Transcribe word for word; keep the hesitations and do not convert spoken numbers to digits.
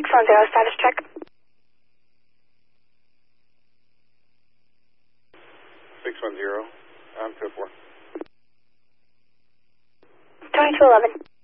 one zero, status check. six one zero, on two four. twenty-two eleven.